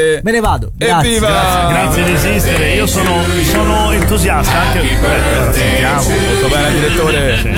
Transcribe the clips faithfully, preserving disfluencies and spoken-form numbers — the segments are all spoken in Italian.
Me ne vado. Grazie. Evviva! Grazie di esistere. Io sono, sono entusiasta anche. Beh, sentiamo. Molto bene, direttore.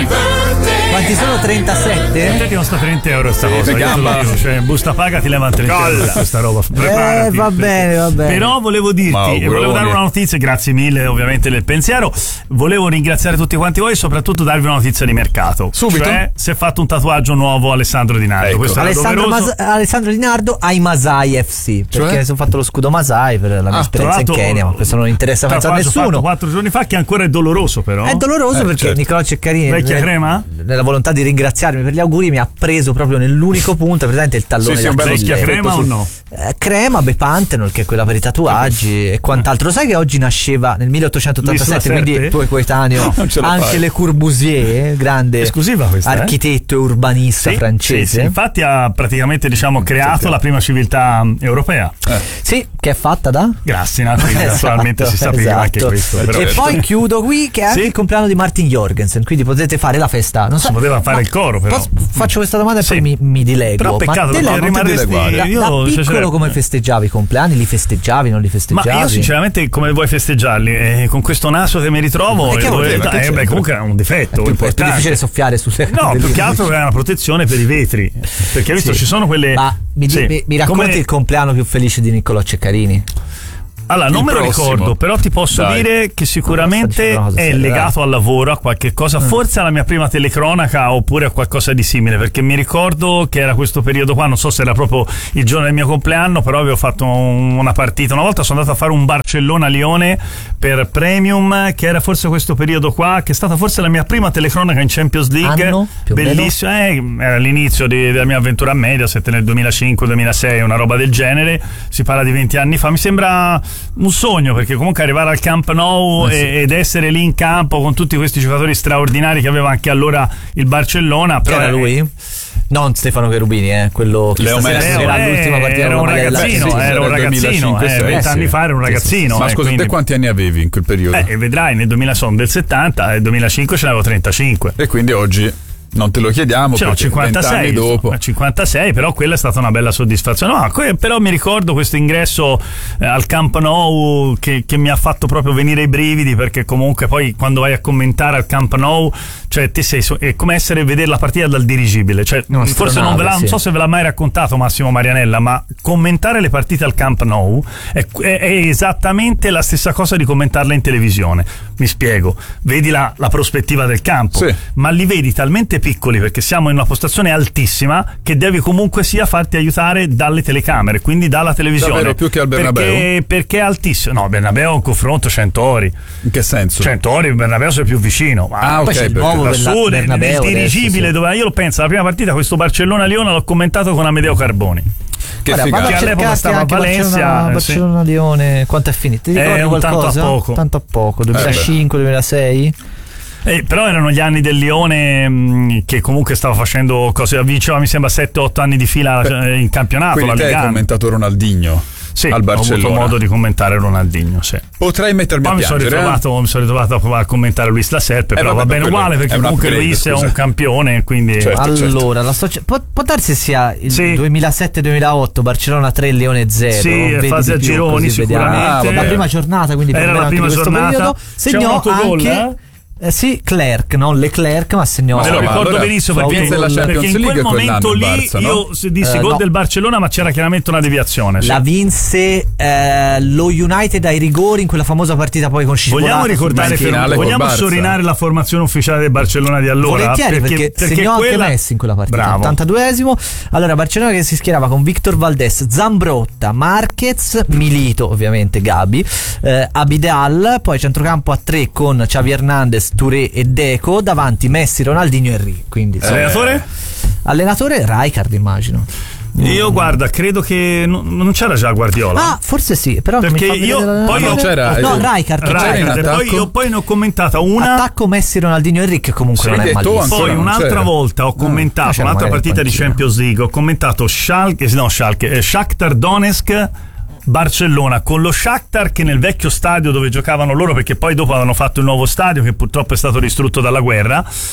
Quanti sono? trentasette? Senti, non sta trenta euro sta cosa. gamba. Io, cioè, busta paga ti leva trenta euro per questa roba. Preparati. Eh, va bene, va bene. Però volevo dirti, Mauguroni. volevo dare una notizia, grazie mille ovviamente del pensiero. Volevo ringraziare tutti quanti voi e soprattutto darvi una notizia di mercato. Subito? Cioè, si è fatto un tatuaggio nuovo Alessandro Di Nardo. Ecco. Questo era Alessandro, doveroso. Mas- Alessandro Di Nardo ai Masai F C, perché Cioè? mi sono fatto lo scudo Masai per la mia Ah, esperienza in Tra l'altro, Kenya, ma questo non interessa penso a tatuaggio fatto nessuno. quattro giorni fa, che ancora è doloroso però. È doloroso Eh, perché certo. Nicolò Ceccarini, Vecchia nel- crema? nella volontà di ringraziarmi per gli auguri, mi ha preso proprio nell'unico punto, presente il tallone Sì, sì, un bello d'Achille. Vecchia schiaffetto crema o sul- no? Eh, crema, Bepantenol, che è quella per i tatuaggi e quant'altro. Sai che oggi nasceva nel milleottocentottantasette, Lui sulla quindi Serte? tuo coetaneo, No, non ce la anche fai. Le Corbusier, grande Esclusiva questa, eh? architetto e urbanista Sì, francese. sì, sì. Infatti ha praticamente diciamo creato la prima civiltà europea. Sì, che è fatta da Grassina, quindi Esatto, naturalmente si sapeva esatto. anche questo. Però E poi chiudo qui che è anche Sì. il compleanno di Martin Jorgensen, quindi potete fare la festa. Non so, Si poteva fare ma- il coro, però. posso- faccio questa domanda e Sì. poi mi, mi dilego. Però peccato, ma te non la- rimarresti- uguale. da, io- da cioè, piccolo cioè- come festeggiavi i compleanni? Li festeggiavi, non li Ma festeggiavi? io sinceramente come vuoi festeggiarli? Eh, con questo naso che mi ritrovo, Ma che eh, vuol dove- dire? Ma che eh, beh, c'entra? comunque è un difetto è più, è più importante. difficile soffiare sulle No, più delle- che altro è una protezione per i vetri. Perché hai visto, Sì. ci sono quelle. Ma mi, di- Sì. mi- mi racconti Come- il compleanno più felice di Niccolò Ceccarini? Allora, non Il me lo prossimo. ricordo, però ti posso Dai. dire che sicuramente No, sta dicendo una cosa è seria, legato al lavoro, a qualche cosa, forse alla mia prima telecronaca oppure a qualcosa di simile, perché mi ricordo che era questo periodo qua, non so se era proprio il giorno del mio compleanno, però avevo fatto un- una partita, una volta sono andato a fare un Barcellona-Lione per Premium, che era forse questo periodo qua, che è stata forse la mia prima telecronaca in Champions League. Anno, più o meno? Bellissimo, eh, era l'inizio di- della mia avventura a Mediaset nel duemilacinque duemilasei, una roba del genere, si parla di venti anni fa, mi sembra un sogno, perché comunque arrivare al Camp Nou Eh sì. e- ed essere lì in campo con tutti questi giocatori straordinari che aveva anche allora il Barcellona. Chi Però era eh, lui? Non Stefano Cherubini, eh, quello che Leo stasera Messi. era eh, l'ultima partita era con un la maglia della- ragazzino, Sì, sì, era un era il ragazzino, duemilacinque, eh, sì. vent'anni Eh sì. fa era un Sì, sì, ragazzino. Ma eh, scusa, quindi- te quanti anni avevi in quel periodo? Eh, e vedrai, nel duemila sono del settanta, nel duemilacinque ce n'avevo trentacinque. E quindi oggi non te lo chiediamo C'era perché cinquantasei vent'anni dopo. insomma, cinquantasei, però quella è stata una bella soddisfazione. No, que- però mi ricordo questo ingresso eh, al Camp Nou che, che mi ha fatto proprio venire i brividi, perché comunque poi quando vai a commentare al Camp Nou, cioè te sei so- è come essere vedere la partita dal dirigibile, cioè, Una forse non, ve l'ha, astronave, non sì. so se ve l'ha mai raccontato Massimo Marianella, ma commentare le partite al Camp Nou è, è- è esattamente la stessa cosa di commentarle in televisione. Mi spiego, vedi la, la prospettiva del campo, Sì. ma li vedi talmente piccoli perché siamo in una postazione altissima che devi comunque sia farti aiutare dalle telecamere, quindi dalla televisione. Davvero, più che al Bernabeu? Perché, perché è altissimo. No, Bernabeu è un confronto cento ori. In che senso? cento ori, Bernabeu sei più vicino. Ma Ah, Poi ok, c'è il perché- nuovo da Berna- su, nel, Bernabeu nel adesso, dirigibile, sì. dove io lo penso, la prima partita, questo Barcellona-Lione l'ho commentato con Amedeo Carboni. Che Guarda, figata. vado a Che all'epoca cercarti stava a anche Valencia, Barcellona, eh, Barcellona Lione, quanto è finito? Ti Eh, ricordi un tanto qualcosa? a poco. Tanto a poco, duemilacinque duemilasei? Eh, però erano gli anni del Lione mh, che comunque stava facendo cose, vinceva mi sembra sette otto anni di fila Beh, eh, in campionato. Quindi la te hai Liga. commentato Ronaldinho Sì, al ho Barcellona. avuto modo di commentare Ronaldinho, sì. Potrei mettermi Poi a mi sono, piangere. eh? ritrovato, mi sono ritrovato a provare a commentare Luis La Serpe, però vabbè, va ma bene quello uguale è perché un comunque upgrade, Luis è scusa. un campione, quindi Certo. Allora, la sto ce- può, può darsi sia il Sì. duemilasette duemilaotto, Barcellona tre, Lione zero. Sì, vedi fase di a più, gironi così vediamo. sicuramente. Ah, La prima giornata, quindi Era parliamo la anche prima di questo giornata. periodo. C'è un Segnò autogol, anche eh, sì, Clerc, non Leclerc, ma segnò. Me lo ma ricordo allora benissimo perché, vinse la Champions perché in League quel momento quell'anno il lì Barça, no? io s- dissi Eh, gol no. del Barcellona, ma c'era chiaramente una deviazione. sì. La vinse eh, lo United ai rigori in quella famosa partita poi con Scivolato. Vogliamo ricordare, in per- finale col vogliamo Barça. sorinare la formazione ufficiale del Barcellona di allora? Volentieri, perché, segnò anche quella- Messi in quella partita. Bravo. ottantaduesimo. Allora, Barcellona che si schierava con Victor Valdés, Zambrotta, Marquez, Milito, ovviamente Gabi, eh, Abidal, poi centrocampo a tre con Xavi Hernandez, Touré e Deco, davanti Messi, Ronaldinho e Henry. Quindi, insomma, Allenatore? allenatore Rijkaard, immagino. Io guarda, credo che non, non c'era già Guardiola. Ah, forse sì, però non mi Perché fa vedere io- l'allenatore. poi non c'era- No, eh, Rijkaard, che Rijkaard, c'era. Rijkaard, in poi attacco? io poi ne ho commentata una. Attacco Messi, Ronaldinho e Henry, che comunque Sì, non è detto malissimo. ancora Poi non un'altra c'era. volta ho commentato c'era un'altra magari partita in di panchina. Champions League. Ho commentato Schalke, no Schalke, eh, Shakhtar Donetsk Barcellona, con lo Shakhtar che nel vecchio stadio dove giocavano loro, perché poi dopo avevano fatto il nuovo stadio che purtroppo è stato distrutto dalla guerra,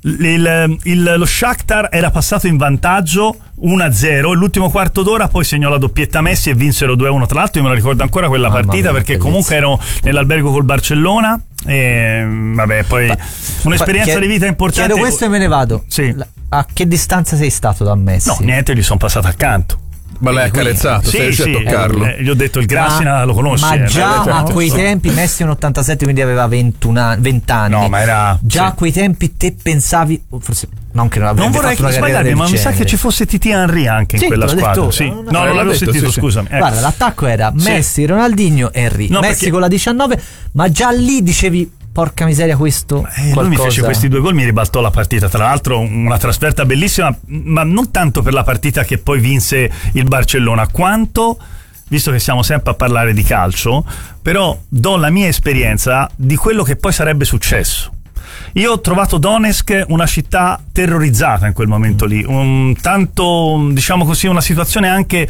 il, il, lo Shakhtar era passato in vantaggio uno a zero, l'ultimo quarto d'ora poi segnò la doppietta Messi e vinsero due a uno. Tra l'altro io me la ricordo ancora quella Mamma partita mia, perché bellezza. comunque ero nell'albergo col Barcellona e vabbè poi Ma- un'esperienza Chied- di vita importante. Chiedo questo e me ne vado. Sì. La- A che distanza sei stato da Messi? No, niente, gli sono passato accanto. Ma l'hai Quindi- accarezzato, sei riuscito a toccarlo. eh, gli ho detto il Grassina Ma- lo conosci. Ma eh, già beh, a certo. quei tempi Messi è un ottantasette, quindi aveva ventuno anni, venti anni. No, ma era già sì. a quei tempi te pensavi, forse non che non avrebbe Non vorrei fatto una carriera sbagliarmi, del ma mi sa genere. che ci fosse Titi Henry anche in Sì, quella te l'ho detto squadra. ora, Sì. non- No, non non l'avevo detto, sentito, sì, sì. scusami. Ecco. Guarda, l'attacco era Sì. Messi, Ronaldinho, Henry. No, Messi perché- con la diciannove, ma già lì dicevi porca miseria questo Eh, lui mi qualcosa. fece questi due gol, mi ribaltò la partita. Tra l'altro una trasferta bellissima, ma non tanto per la partita che poi vinse il Barcellona, quanto, visto che siamo sempre a parlare di calcio, però do la mia esperienza di quello che poi sarebbe successo. Io ho trovato Donetsk una città terrorizzata in quel momento lì, un tanto, diciamo così, una situazione anche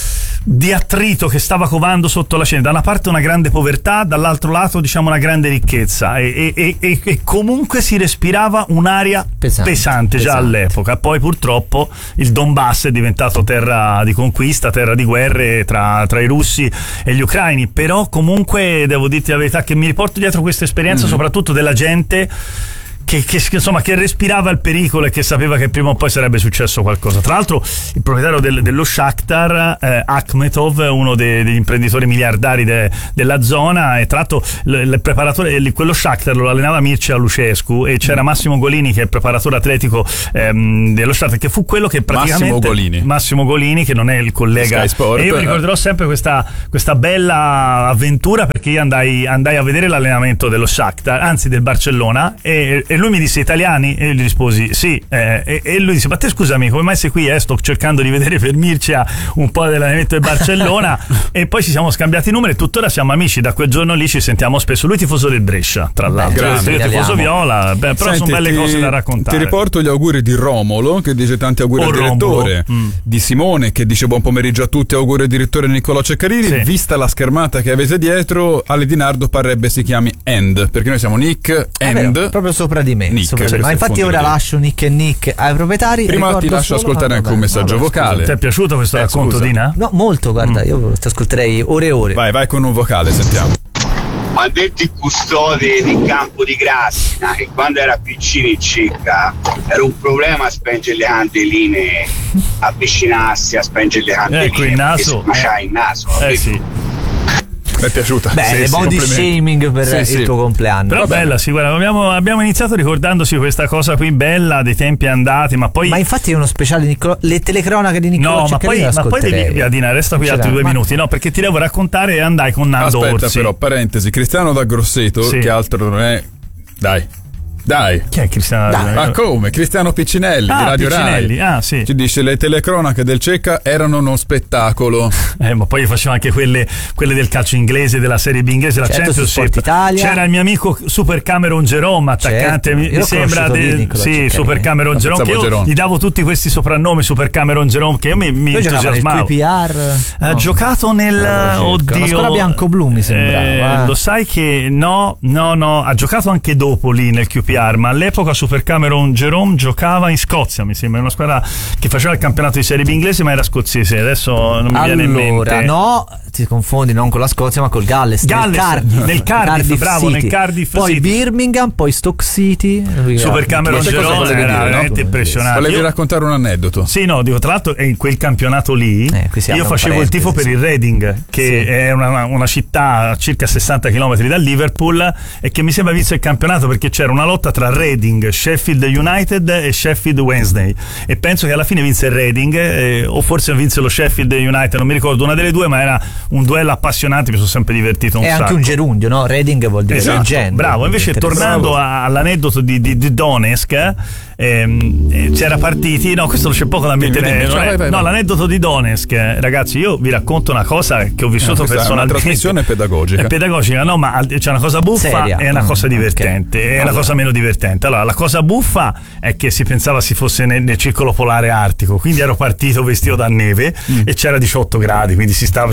di attrito che stava covando sotto la scena. Da una parte una grande povertà, dall'altro lato diciamo una grande ricchezza e, e, e, e comunque si respirava un'aria Pesante, pesante, già pesante. all'epoca. Poi purtroppo il Donbass è diventato terra di conquista, terra di guerre tra, tra i russi e gli ucraini, però comunque devo dirti la verità che mi riporto dietro questa esperienza Mm. soprattutto della gente Che, che, insomma, che respirava il pericolo e che sapeva che prima o poi sarebbe successo qualcosa. Tra l'altro il proprietario del, dello Shakhtar, eh, Akhmetov, uno dei, degli imprenditori miliardari de, della zona, e tra l'altro il, il preparatore, il, quello Shakhtar lo allenava Mircea Lucescu e c'era Massimo Golini che è il preparatore atletico ehm, dello Shakhtar, che fu quello che praticamente Massimo Golini. Massimo Golini, che non è il collega Sky Sport. e io mi ricorderò sempre questa, questa bella avventura perché io andai, andai a vedere l'allenamento dello Shakhtar, anzi del Barcellona, e, e lui mi disse italiani e io gli risposi sì, eh, e, e lui disse ma te scusami come mai sei qui? Eh, sto cercando di vedere per Mircea un po' dell'allenamento del Barcellona e poi ci siamo scambiati i numeri e tuttora siamo amici, da quel giorno lì ci sentiamo spesso. Lui tifoso del Brescia tra l'altro, grande. io tifoso Italiano. viola, beh, però Senti, sono belle ti- cose da raccontare. Ti riporto gli auguri di Romolo che dice tanti auguri Oh, al direttore, Romolo. Mm. di Simone che dice buon pomeriggio a tutti, auguri al direttore Niccolò Ceccarini. Sì. Vista la schermata che avete dietro, Ale Di Nardo parrebbe si chiami End, perché noi siamo Nick È vero, End. proprio sopra di me, Nick, sopra di me. questo Ma è il infatti fondo ora di- lascio Nick e Nick ai proprietari. Prima ricordo ti lascio solo- ascoltare ah, anche un vabbè. messaggio Vabbè, vocale. Ti è piaciuto questo Eh, racconto, scusa. Dina? No, molto, guarda, io ti ascolterei ore e ore. Vai, vai con un vocale, sentiamo. Ma detto il custode di Campo di Grassina, che quando era piccino in cicca era un problema spengere le candeline, avvicinarsi a spengere le candeline. Ecco il naso. Ma c'hai il naso. Eh capito? sì. Mi è piaciuta. Beh, Sì, le sì, body complimenti. shaming per Sì, il sì. tuo compleanno. Però Vabbè. bella, sì, guarda, abbiamo, abbiamo iniziato ricordandosi questa cosa qui bella dei tempi andati, ma poi Ma infatti è uno speciale di Niccolò, le telecronache di Niccolò no, ma Ceccarini poi, ma poi devi, ascolterei. Adina, resta qui Ce altri l'ha, due ma- minuti, no? Perché ti devo raccontare e andai con Nando Aspetta Orsi. però, parentesi, Cristiano da Grosseto, Sì. che altro non è... Dai, dai. Chi è Cristiano? Dai. Ma come? Cristiano Piccinelli Ah, di Radio Piccinelli, Rai. ah, sì. Ci dice le telecronache del Cecca erano uno spettacolo. Eh, ma poi io facevo anche quelle, quelle del calcio inglese, della Serie B inglese, la Certo, su Championship. Sport Italia. C'era il mio amico Super Cameron Jerome, attaccante, Certo, mi, io mi l'ho sembra conosciuto lì, del- Niccolò sì, Ceccarini. Super Cameron Ma Jerome, che pensavo io Jerome. gli davo tutti questi soprannomi, Super Cameron Jerome, che io mi, mi Lui giocava nel entusiasmavo. Q P R. Ha no. giocato nel Una oddio squadra bianco-blu, mi sembrava, eh. Lo sai che no, no, no, ha giocato anche dopo lì nel Q P R, ma all'epoca Super Cameron Jerome giocava in Scozia, mi sembra, una squadra che faceva il campionato di Serie B inglese, ma era scozzese. Adesso non mi viene in Allora, mente. no, ti confondi non con la Scozia, ma col Galles. Galles, nel Cardiff, nel Cardiff, bravo, City. nel Cardiff Poi City. Birmingham, poi Stoke City. Super Cameron Queste cose Jerome volevi era dire, no? veramente impressionante. Volevi Io- raccontare un aneddoto? Sì, no, dico, tra l'altro in quel campionato lì Eh, qui si io apre un facevo il tifo per parentesi. il Reading, che Sì. è una, una città a circa sessanta chilometri da Liverpool e che mi sembra vinse il campionato perché c'era una lotta tra Reading, Sheffield United e Sheffield Wednesday e penso che alla fine vinse il Reading eh, o forse vinse lo Sheffield United, non mi ricordo, una delle due, ma era un duello appassionante, mi sono sempre divertito un È sacco. anche un gerundio, no? Reading vuol dire Esatto, leggenda. bravo. Invece Interessante. tornando a- all'aneddoto di, di, di Donetsk, ehm, eh, c'era partiti, no, questo c'è poco da mettere. dimmi, non cioè, è- vai, vai, no, vai. l'aneddoto di Donetsk, eh, ragazzi, io vi racconto una cosa che ho vissuto Eh, questa è una personalmente. trasmissione pedagogica. È pedagogica, no, ma al- c'è una cosa buffa Seria. e una cosa Mm, divertente, ok. e una Allora. cosa meno divertente. Allora, la cosa buffa è che si pensava si fosse nel, nel circolo polare artico, quindi ero partito vestito da neve Mm. e c'era diciotto gradi, quindi si stava, cioè si faceva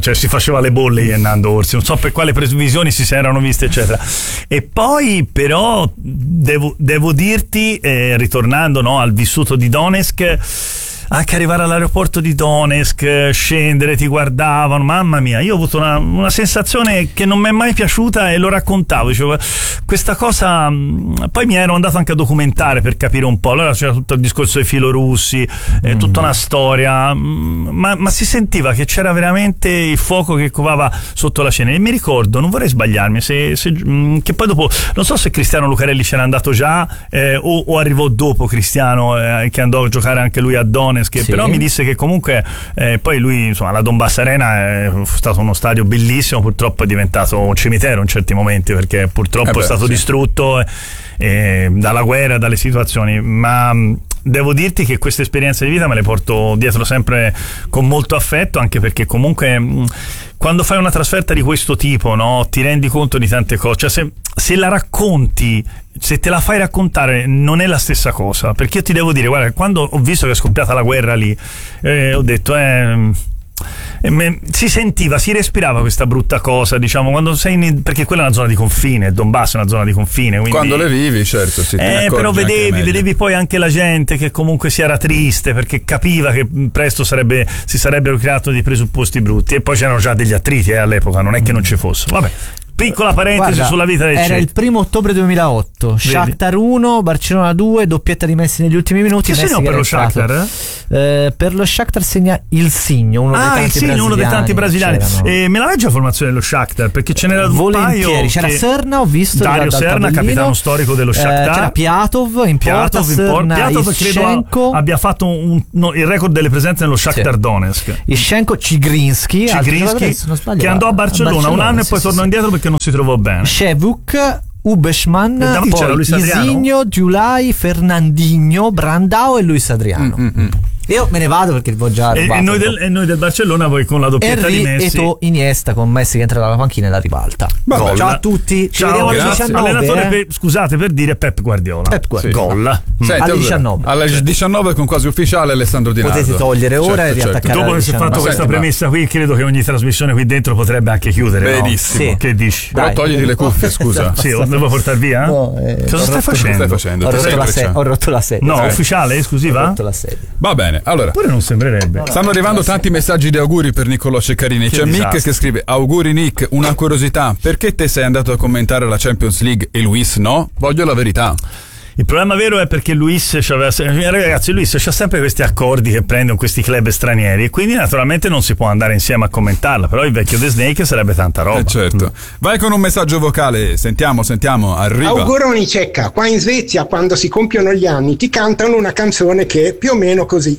faceva le bolle Hernando Orsi, non so per quale previsioni si erano viste eccetera. E poi però devo, devo dirti, eh, ritornando no, al vissuto di Donetsk, anche arrivare all'aeroporto di Donetsk, scendere, ti guardavano, mamma mia, io ho avuto una, una sensazione che non mi è mai piaciuta e lo raccontavo, dicevo questa cosa. Poi mi ero andato anche a documentare per capire un po', allora c'era tutto il discorso dei filorussi, eh, mm. tutta una storia, ma, ma si sentiva che c'era veramente il fuoco che covava sotto la scena. E mi ricordo, non vorrei sbagliarmi, se, se, che poi dopo non so se Cristiano Lucarelli c'era andato già eh, o, o arrivò dopo Cristiano, eh, che andò a giocare anche lui a Donetsk. Che sì. Però mi disse che comunque eh, poi lui, insomma, la Donbass Arena è stato uno stadio bellissimo, purtroppo è diventato un cimitero in certi momenti, perché purtroppo eh beh, è stato sì. distrutto eh, eh, dalla guerra, dalle situazioni, ma mh, devo dirti che queste esperienze di vita me le porto dietro sempre con molto affetto, anche perché comunque mh, quando fai una trasferta di questo tipo, no, ti rendi conto di tante cose, cioè se, se la racconti, se te la fai raccontare non è la stessa cosa, perché io ti devo dire, guarda, quando ho visto che è scoppiata la guerra lì, eh, ho detto eh, eh, me, si sentiva, si respirava questa brutta cosa, diciamo, quando sei in, perché quella è una zona di confine, il Donbass è una zona di confine, quindi, quando le vivi, certo, sì, eh, però vedevi, vedevi poi anche la gente che comunque si era triste perché capiva che presto sarebbe, si sarebbero creati dei presupposti brutti, e poi c'erano già degli attriti eh, all'epoca, non è che non ci fossero, vabbè. Piccola parentesi. Guarda, sulla vita del era Cech. Il primo ottobre duemilaotto. Vedi? Shakhtar uno, Barcellona due, doppietta di Messi negli ultimi minuti. Che segno per lo Shakhtar? Eh, per lo Shakhtar segna il Signo, uno ah, dei tanti Signo, uno dei tanti brasiliani. Eh, me la leggi la formazione dello Shakhtar? Perché ce n'era un paio. C'era Serna, ho visto Dario Serna, capitano storico dello Shakhtar. Eh, c'era Piatov in porta, Piatov, Serna, Piatov credo abbia fatto un, no, il record delle presenze nello Shakhtar sì. Donetsk. Ischenko, Cigrinski, Cigrinski che andò a Barcellona, a Barcellona un anno sì, e poi sì, tornò sì. indietro perché non si trovò bene. Shevuk, Ubeshman, poi Isigno, Giulai, Fernandinho, Brandao e Luis Adriano. Mm-hmm. Io me ne vado perché il già e, e, noi del, e noi del Barcellona poi con la doppietta Henry di Messi. Eto'o Iniesta con Messi che entra dalla panchina e la ribalta. Gol. Ciao a tutti. Ci Ciao, vediamo alle grazie. diciannove. Allenatore eh? per, scusate per dire Pep Guardiola. Pep Guardiola. Sì. Gol. Senti, alle diciannove. Alle diciannove con quasi ufficiale Alessandro Di Nardo. Potete togliere ora certo, e riattaccare. Certo. Dopo che si è fatto questa senti, premessa qui, credo che ogni trasmissione qui dentro potrebbe anche chiudere. Benissimo. No? Sì. Che dici? Però togliti le cuffie, scusa. Sì, lo devo portare via? No, eh, cosa stai facendo? Stai facendo? Ho rotto, la se- ho rotto la sedia. No, eh. ufficiale, esclusiva? Ho rotto la sedia. Va bene, allora. Pure non sembrerebbe. Stanno arrivando tanti messaggi di auguri per Niccolò Ceccarini. C'è disastro. Mick che scrive: auguri Nick, una curiosità, perché te sei andato a commentare la Champions League e Luis no? Voglio la verità. Il problema vero è perché Luis c'aveva, ragazzi, Luis c'ha sempre questi accordi che prende con questi club stranieri e quindi naturalmente non si può andare insieme a commentarla, però il vecchio The Snake sarebbe tanta roba. Eh certo. Vai con un messaggio vocale, sentiamo, sentiamo, arriva. Auguroni Cecca, qua in Svezia quando si compiono gli anni ti cantano una canzone che è più o meno così.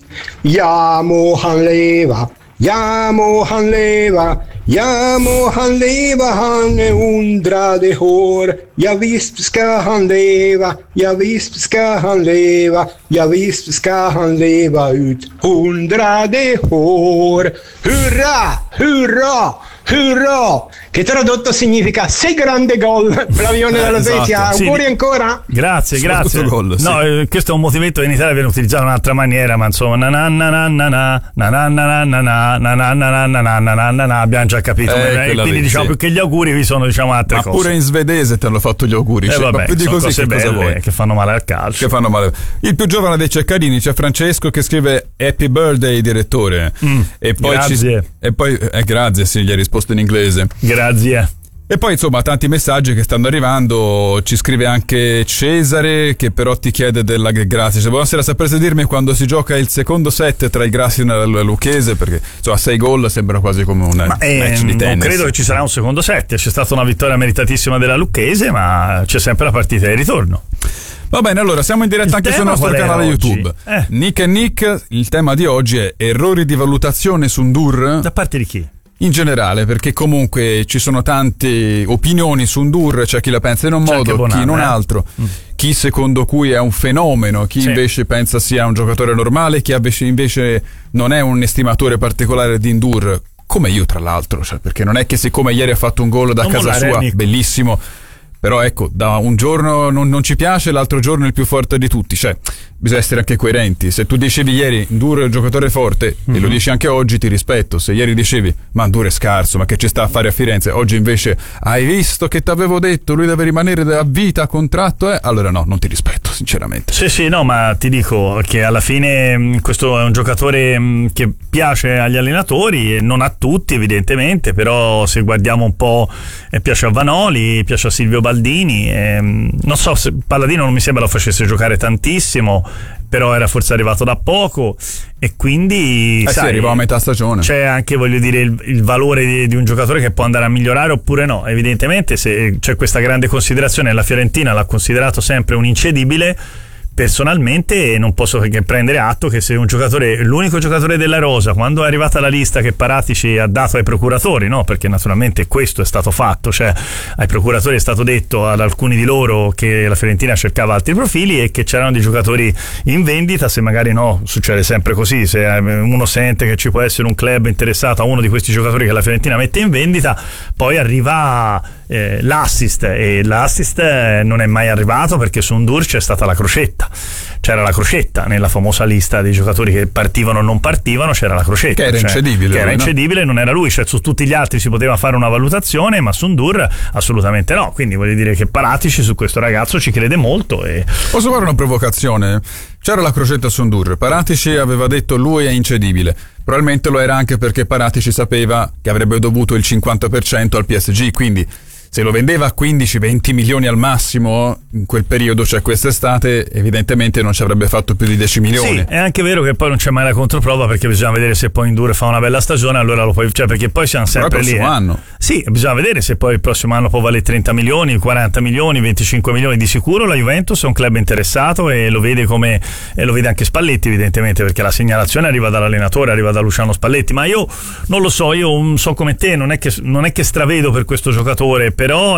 Jamo han leva, Jamo han leva, Jamo han leva, han är hundrade år. Ja visst ska han leva, ja visst ska han leva, ja visst ska han leva ut hundrade år. Hurra, hurra, hurra! Che tradotto significa sei grande gol, Flavione della Svezia. Esatto. Auguri sì. ancora? Grazie, grazie. Gol, sì. No, eh, questo è un motivetto che in Italia viene utilizzato in un'altra maniera, ma insomma, na na na na na na na na na na na na na na na na na na abbiamo già capito. Eh, e quindi lì, diciamo sì. più che gli auguri vi sono diciamo altre ma cose. Pure in svedese ti hanno fatto gli auguri. Eh, cioè, vabbè, ma più di sono così cose che belle cosa vuoi? che fanno male al calcio. Che fanno male. Il più giovane dei Ceccarini c'è Francesco che scrive Happy birthday direttore. Mm, e poi grazie. Ci, e poi eh, grazie, sì, gli hai risposto in inglese. Grazie. E poi insomma tanti messaggi che stanno arrivando. Ci scrive anche Cesare che però ti chiede della Grazia. Cioè, buonasera, sapreste dirmi quando si gioca il secondo set tra il Grasina e il Lucchese? Perché insomma sei gol sembra quasi come un ma, eh, match di tennis. Non credo che ci sarà un secondo set. C'è stata una vittoria meritatissima della Lucchese, ma c'è sempre la partita di ritorno. Va bene, allora siamo in diretta il anche sul nostro canale oggi? YouTube. Eh. Nick e Nick, il tema di oggi è errori di valutazione su Ndur. Da parte di chi? In generale, perché comunque ci sono tante opinioni su Ndur, c'è chi la pensa in un c'è modo, Bonanno, chi in un eh? altro, mm. chi secondo cui è un fenomeno, chi sì. invece pensa sia un giocatore normale, chi invece non è un estimatore particolare di Ndur, come io tra l'altro, cioè, perché non è che siccome ieri ha fatto un gol da non casa mollare, sua, Nico. bellissimo, Però ecco, da un giorno non, non ci piace, l'altro giorno è il più forte di tutti, cioè bisogna essere anche coerenti. Se tu dicevi ieri Ndour è un giocatore forte, mm-hmm. e lo dici anche oggi, ti rispetto. Se ieri dicevi ma Ndour è scarso, ma che ci sta a fare a Firenze, oggi invece hai visto che ti avevo detto lui deve rimanere a vita a contratto, eh? Allora no, non ti rispetto sinceramente. Sì sì, no, ma ti dico che alla fine questo è un giocatore che piace agli allenatori e non a tutti evidentemente, però se guardiamo un po' eh, piace a Vanoli, piace a Silvio Baldini, ehm, non so se Palladino non mi sembra lo facesse giocare tantissimo, però era forse arrivato da poco e quindi eh sai, sì, arrivò a metà stagione. C'è anche, voglio dire, il, il valore di, di un giocatore che può andare a migliorare oppure no. Evidentemente se c'è questa grande considerazione, la Fiorentina l'ha considerato sempre un incedibile. Personalmente non posso che prendere atto che se un giocatore, l'unico giocatore della rosa, quando è arrivata la lista che Paratici ha dato ai procuratori, no? Perché naturalmente questo è stato fatto, cioè ai procuratori è stato detto ad alcuni di loro che la Fiorentina cercava altri profili e che c'erano dei giocatori in vendita, se magari no, succede sempre così, se uno sente che ci può essere un club interessato a uno di questi giocatori che la Fiorentina mette in vendita, poi arriva eh, l'assist e l'assist non è mai arrivato perché su Ndour c'è stata la crocetta. C'era la crocetta nella famosa lista dei giocatori che partivano o non partivano, c'era la crocetta che era cioè, incedibile, che era lui, incedibile, no? Non era lui, cioè su tutti gli altri si poteva fare una valutazione, ma su Ndour assolutamente no, quindi voglio dire che Paratici su questo ragazzo ci crede molto. E posso fare una provocazione? C'era la crocetta su Ndour, Paratici aveva detto lui è incedibile, probabilmente lo era anche perché Paratici sapeva che avrebbe dovuto il cinquanta per cento al P S G, quindi se lo vendeva a quindici venti milioni al massimo in quel periodo, cioè quest'estate, evidentemente non ci avrebbe fatto più di dieci milioni. Sì, è anche vero che poi non c'è mai la controprova perché bisogna vedere se poi Ndour fa una bella stagione, allora lo puoi, cioè perché poi siamo sempre lì. Però il prossimo eh. anno. Sì, bisogna vedere se poi il prossimo anno può valere trenta milioni, quaranta milioni, venticinque milioni. Di sicuro la Juventus è un club interessato e lo vede come e lo vede anche Spalletti evidentemente, perché la segnalazione arriva dall'allenatore, arriva da Luciano Spalletti, ma io non lo so, io so come te, non è che non è che stravedo per questo giocatore, però